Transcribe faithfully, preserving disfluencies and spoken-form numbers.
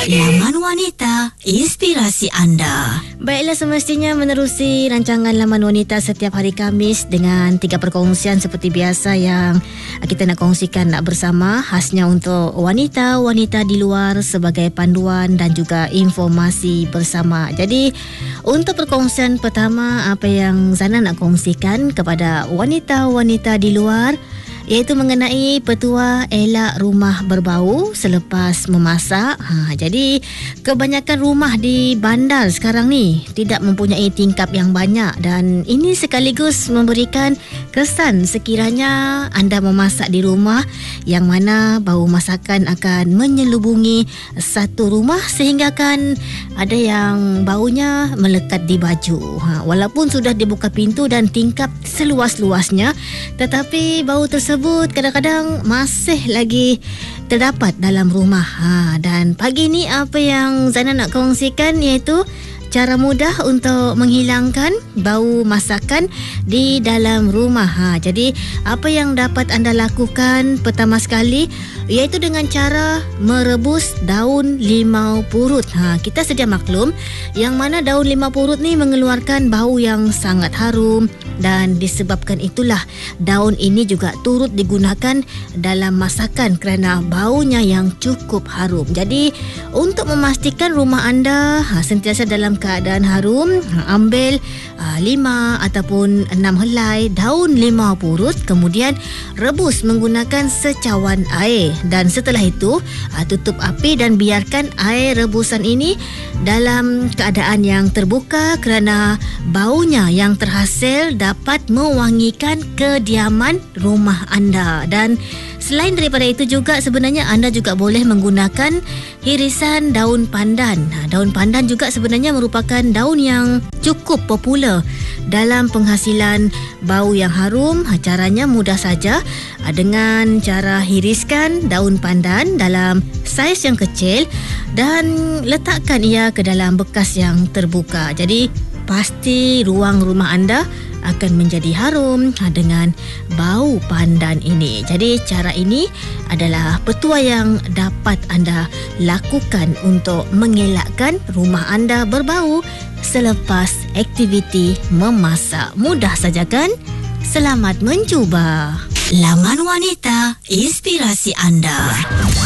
Laman Wanita, inspirasi anda. Baiklah, semestinya menerusi rancangan Laman Wanita setiap hari Khamis dengan tiga perkongsian seperti biasa yang kita nak kongsikan nak bersama, khasnya untuk wanita-wanita di luar sebagai panduan dan juga informasi bersama. Jadi untuk perkongsian pertama, apa yang Zana nak kongsikan kepada wanita-wanita di luar, iaitu mengenai petua elak rumah berbau selepas memasak. Ha, jadi kebanyakan rumah di bandar sekarang ni tidak mempunyai tingkap yang banyak, dan ini sekaligus memberikan kesan sekiranya anda memasak di rumah yang mana bau masakan akan menyelubungi satu rumah sehingga kan ada yang baunya melekat di baju. Ha, walaupun sudah dibuka pintu dan tingkap seluas-luasnya, tetapi bau tersebut tersebut kadang-kadang masih lagi terdapat dalam rumah. Ha, dan pagi ni apa yang Zana nak kongsikan iaitu cara mudah untuk menghilangkan bau masakan di dalam rumah. Ha, jadi apa yang dapat anda lakukan pertama sekali iaitu dengan cara merebus daun limau purut. Ha, kita sedia maklum yang mana daun limau purut ni mengeluarkan bau yang sangat harum, dan disebabkan itulah daun ini juga turut digunakan dalam masakan kerana baunya yang cukup harum. Jadi untuk memastikan rumah anda ha, sentiasa dalam keadaan harum, ambil uh, lima ataupun enam helai daun limau purut, kemudian rebus menggunakan secawan air, dan setelah itu uh, tutup api dan biarkan air rebusan ini dalam keadaan yang terbuka kerana baunya yang terhasil dapat mewangikan kediaman rumah anda. Dan selain daripada itu juga sebenarnya anda juga boleh menggunakan hirisan daun pandan. Nah, daun pandan juga sebenarnya merupakan daun yang cukup popular dalam penghasilan bau yang harum. Ha, caranya mudah saja, ha, dengan cara hiriskan daun pandan dalam saiz yang kecil dan letakkan ia ke dalam bekas yang terbuka. Jadi pasti ruang rumah anda akan menjadi harum dengan bau pandan ini. Jadi cara ini adalah petua yang dapat anda lakukan untuk mengelakkan rumah anda berbau selepas aktiviti memasak. Mudah saja kan? Selamat mencuba. Laman Wanita, inspirasi anda.